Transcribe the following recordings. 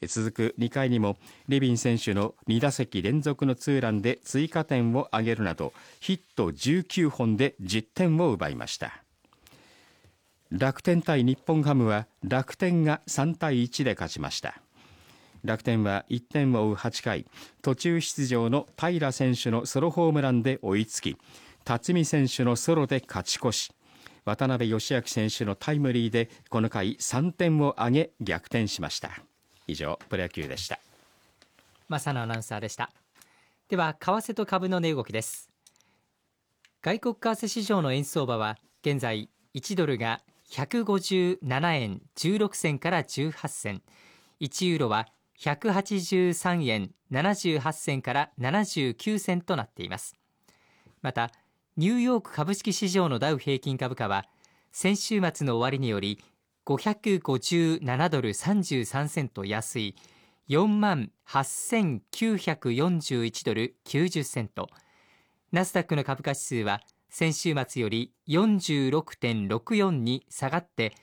続く2回にもリビン選手の2打席連続のツーランで追加点を挙げるなどヒット19本で10点を奪いました。楽天対日本ハムは楽天が3対1で勝ちました。楽天は1点を追う8回、途中出場の平選手のソロホームランで追いつき、辰巳選手のソロで勝ち越し、渡辺義明選手のタイムリーでこの回3点を挙げ逆転しました。以上、プロ野球でした。 正野アナウンサーでした。では為替と株の値動きです。外国為替市場の円相場は現在1ドルが157円16銭から18銭、1ユーロは183円78銭から79銭となっています。またニューヨーク株式市場のダウ平均株価は先週末の終値より557ドル33セント安い 48,941 ドル90セント、ナスダックの株価指数は先週末より 46.64 に下がって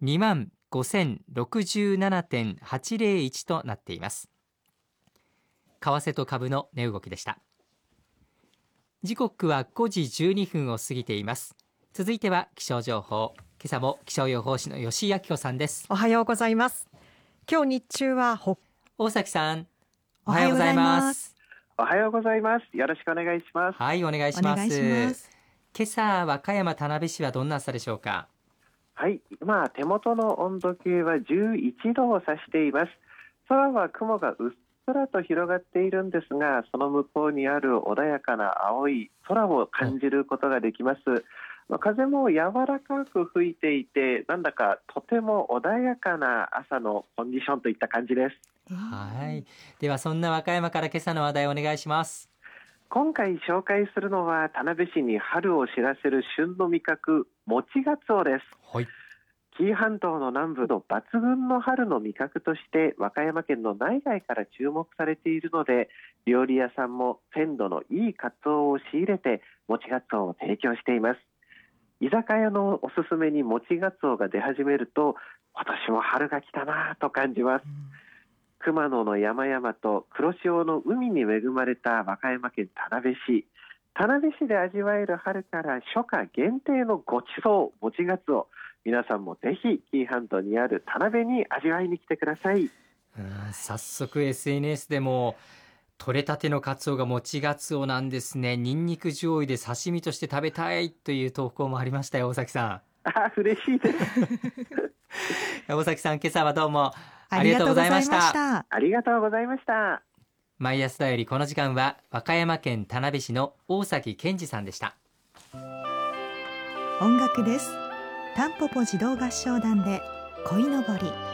25,067.801 となっています。為替と株の値動きでした。時刻は5時12分を過ぎています。続いては気象情報、今朝も気象予報士の吉井明子さんです。 おはようございます。今日日中は大崎さん、おはようございます。 おはようございます。よろしくお願いします。 はい、お願いします。今朝和歌山田辺市はどんな朝でしょうか。 はい、今手元の温度計は11度を指しています。空は雲がうっすらと広がっているんですが、その向こうにある穏やかな青い空を感じることができます。風も柔らかく吹いていて、なんだかとても穏やかな朝のコンディションといった感じです。 はい、ではそんな和歌山から今朝の話題をお願いします。 今回紹介するのは田辺市に春を知らせる旬の味覚、もちがつおです。 はい、 紀伊半島の南部の抜群の春の味覚として和歌山県の内外から注目されているので、料理屋さんも鮮度のいいカツオを仕入れてもちがつおを提供しています。居酒屋のおすすめにもちがつおが出始めると、今年も春が来たなと感じます。熊野の山々と黒潮の海に恵まれた和歌山県田辺市。田辺市で味わえる春から初夏限定のごちそう、もちがつお、皆さんもぜひ紀伊半島にある田辺に味わいに来てください。 早速 SNS でも取れたてのカツオがもちがつおなんですね。ニンニク醤油で刺身として食べたいという投稿もありましたよ。大崎さん、 嬉しいです大崎さん、今朝はどうもありがとうございました。 ありがとうございました。 毎朝よりこの時間は和歌山県田辺市の大崎健二さんでした。 音楽です。タンポポ児童合唱団で恋のぼり。